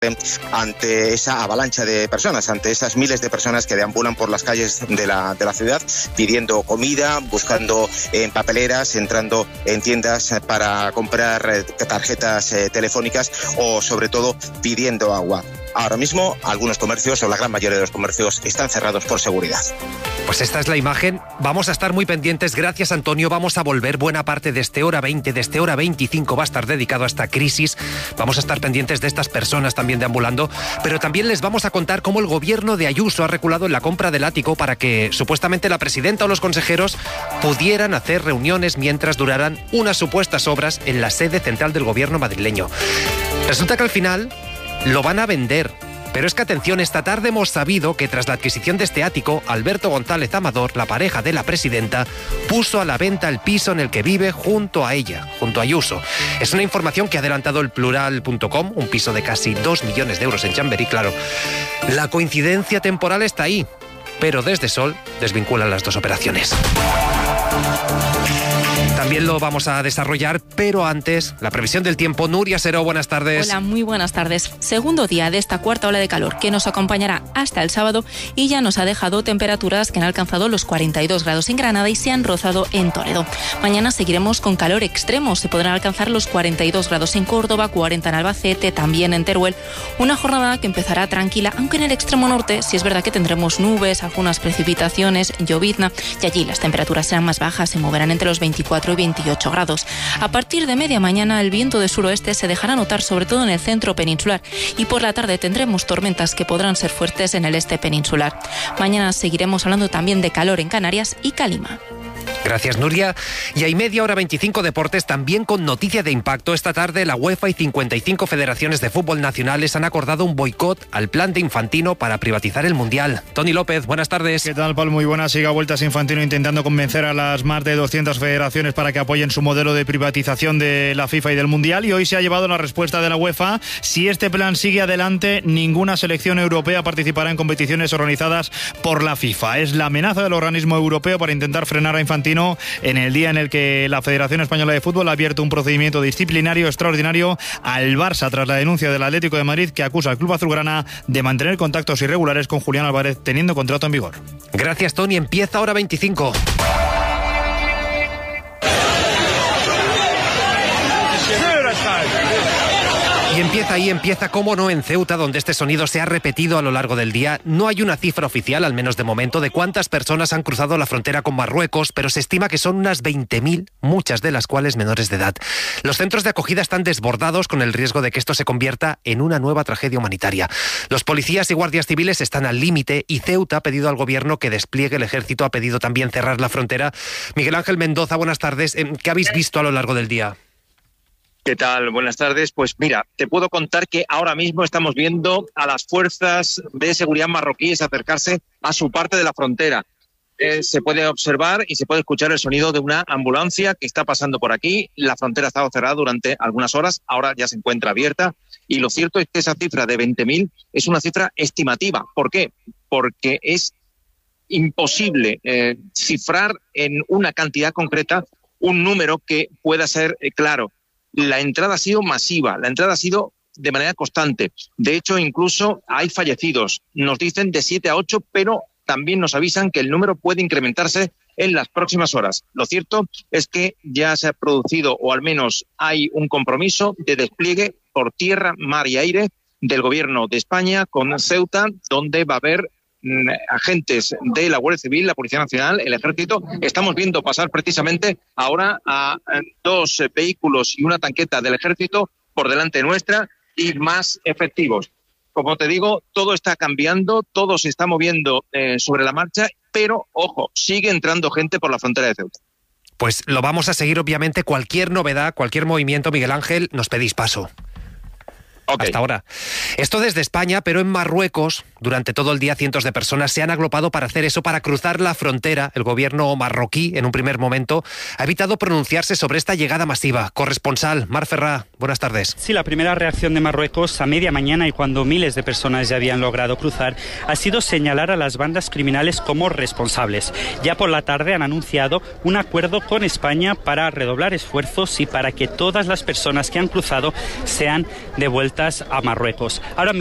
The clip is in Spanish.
ante esa avalancha de personas, ante esas miles de personas que deambulan por las calles de la ciudad pidiendo comida, buscando en papeleras, entrando en tiendas para comprar tarjetas telefónicas o sobre todo pidiendo agua. Ahora mismo algunos comercios o la gran mayoría de los comercios están cerrados por seguridad. Pues esta es la imagen. Vamos a estar muy pendientes. Gracias, Antonio. Vamos a volver. Buena parte de este hora 20, de este hora 25 va a estar dedicado a esta crisis. Vamos a estar pendientes de estas personas también deambulando, pero también les vamos a contar cómo el gobierno de Ayuso ha reculado en la compra del ático para que supuestamente la presidenta o los consejeros pudieran hacer reuniones mientras duraran unas supuestas obras en la sede central del gobierno madrileño. Resulta que al final lo van a vender. Pero es que atención, esta tarde hemos sabido que tras la adquisición de este ático, Alberto González Amador, la pareja de la presidenta, puso a la venta el piso en el que vive junto a ella, junto a Ayuso. Es una información que ha adelantado el Plural.com, un piso de casi 2 millones de euros en Chamberí, claro. La coincidencia temporal está ahí, pero desde Sol desvinculan las dos operaciones. También lo vamos a desarrollar, pero antes, la previsión del tiempo. Nuria Seró, buenas tardes. Hola, muy buenas tardes. Segundo día de esta cuarta ola de calor que nos acompañará hasta el sábado y ya nos ha dejado temperaturas que han alcanzado los 42 grados en Granada y se han rozado en Toledo. Mañana seguiremos con calor extremo. Se podrán alcanzar los 42 grados en Córdoba, 40 en Albacete, también en Teruel. Una jornada que empezará tranquila, aunque en el extremo norte sí es verdad que tendremos nubes, algunas precipitaciones, llovizna, y allí las temperaturas serán más bajas, se moverán entre los 24 y 28 grados. A partir de media mañana el viento de suroeste se dejará notar sobre todo en el centro peninsular y por la tarde tendremos tormentas que podrán ser fuertes en el este peninsular. Mañana seguiremos hablando también de calor en Canarias y Calima. Gracias, Nuria. Y hay media hora 25 deportes también con noticia de impacto. Esta tarde la UEFA y 55 federaciones de fútbol nacionales han acordado un boicot al plan de Infantino para privatizar el Mundial. Tony López, buenas tardes. ¿Qué tal, Pablo? Muy buenas. Sigue a vueltas Infantino intentando convencer a las más de 200 federaciones para que apoyen su modelo de privatización de la FIFA y del Mundial. Y hoy se ha llevado la respuesta de la UEFA. Si este plan sigue adelante, ninguna selección europea participará en competiciones organizadas por la FIFA. Es la amenaza del organismo europeo para intentar frenar a Infantino en el día en el que la Federación Española de Fútbol ha abierto un procedimiento disciplinario extraordinario al Barça tras la denuncia del Atlético de Madrid que acusa al club azulgrana de mantener contactos irregulares con Julián Álvarez teniendo contrato en vigor. Gracias, Tony. Empieza hora 25. Y empieza, cómo no, en Ceuta, donde este sonido se ha repetido a lo largo del día. No hay una cifra oficial, al menos de momento, de cuántas personas han cruzado la frontera con Marruecos, pero se estima que son unas 20.000, muchas de las cuales menores de edad. Los centros de acogida están desbordados con el riesgo de que esto se convierta en una nueva tragedia humanitaria. Los policías y guardias civiles están al límite y Ceuta ha pedido al gobierno que despliegue el ejército, ha pedido también cerrar la frontera. Miguel Ángel Mendoza, buenas tardes. ¿Qué habéis visto a lo largo del día? ¿Qué tal? Buenas tardes. Pues mira, te puedo contar que ahora mismo estamos viendo a las fuerzas de seguridad marroquíes acercarse a su parte de la frontera. Se puede observar y se puede escuchar el sonido de una ambulancia que está pasando por aquí. La frontera ha estado cerrada durante algunas horas, ahora ya se encuentra abierta. Y lo cierto es que esa cifra de 20.000 es una cifra estimativa. ¿Por qué? Porque es imposible cifrar en una cantidad concreta un número que pueda ser claro. La entrada ha sido masiva, la entrada ha sido de manera constante. De hecho, incluso hay fallecidos. Nos dicen de 7 a 8, pero también nos avisan que el número puede incrementarse en las próximas horas. Lo cierto es que ya se ha producido, o al menos hay un compromiso de despliegue por tierra, mar y aire del Gobierno de España con Ceuta, donde va a haber agentes de la Guardia Civil, la Policía Nacional, el Ejército. Estamos viendo pasar precisamente ahora a 2 vehículos y una tanqueta del Ejército por delante nuestra y más efectivos. Como te digo, todo está cambiando, todo se está moviendo sobre la marcha, pero, ojo, sigue entrando gente por la frontera de Ceuta. Pues lo vamos a seguir, obviamente. Cualquier novedad, cualquier movimiento, Miguel Ángel, nos pedís paso. Okay. Hasta ahora. Esto desde España, pero en Marruecos, durante todo el día cientos de personas se han agrupado para hacer eso, para cruzar la frontera. El gobierno marroquí, en un primer momento, ha evitado pronunciarse sobre esta llegada masiva. Corresponsal, Mar Ferrá, buenas tardes. Sí, la primera reacción de Marruecos a media mañana y cuando miles de personas ya habían logrado cruzar ha sido señalar a las bandas criminales como responsables. Ya por la tarde han anunciado un acuerdo con España para redoblar esfuerzos y para que todas las personas que han cruzado sean devueltas a Marruecos. Ahora